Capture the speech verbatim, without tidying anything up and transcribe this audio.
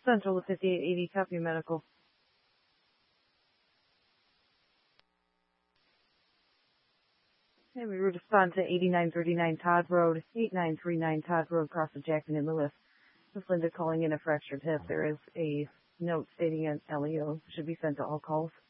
Central to fifty-eight eighty, copy medical. And we respond to eighty-nine thirty-nine Todd Road, eighty-nine thirty-nine Todd Road, across the Jackson and Lewis. This is Linda calling in a fractured hip. There is a note stating an L E O should be sent to all calls.